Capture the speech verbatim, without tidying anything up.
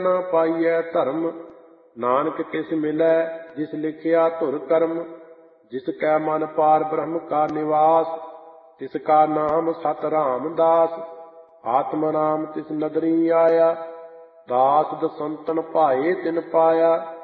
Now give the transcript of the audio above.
ਨਾ ਪਾਈਐ ਧਰਮ। ਨਾਨਕ ਤਿਸ ਮਿਲੈ ਜਿਸ ਲਿਖਿਆ ਧੁਰ ਕਰਮ। ਜਿਸ ਕੈ ਮਨ ਪਾਰ ਬ੍ਰਹਮ ਕਾ ਨਿਵਾਸ, ਤਿਸ ਕਾ ਨਾਮ ਸਤ ਰਾਮਦਾਸ। ਆਤਮ ਰਾਮ ਤਿਸ ਨਦਰੀ ਆਇਆ, ਦਾਸ ਦਸੰਤਨ ਭਾਏ ਤਿਨ ਪਾਇਆ।